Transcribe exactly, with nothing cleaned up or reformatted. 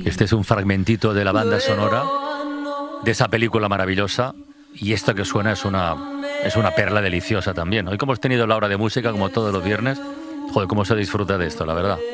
Este es un fragmentito de la banda sonora de esa película maravillosa, y esto que suena es una, es una perla deliciosa también. Hoy como hemos tenido la hora de música, como todos los viernes, joder, cómo se disfruta de esto, la verdad.